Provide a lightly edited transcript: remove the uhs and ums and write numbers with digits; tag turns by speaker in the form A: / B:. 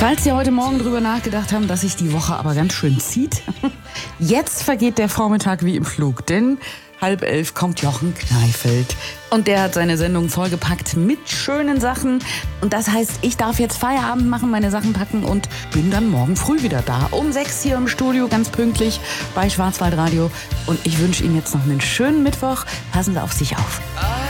A: Falls Sie heute Morgen drüber nachgedacht haben, dass sich die Woche aber ganz schön zieht, jetzt vergeht der Vormittag wie im Flug, denn 10:30 kommt Jochen Kneifeld. Und der hat seine Sendung vollgepackt mit schönen Sachen. Und das heißt, ich darf jetzt Feierabend machen, meine Sachen packen und bin dann morgen früh wieder da. Um 6 hier im Studio, ganz pünktlich bei Schwarzwaldradio. Und ich wünsche Ihnen jetzt noch einen schönen Mittwoch. Passen Sie auf sich auf.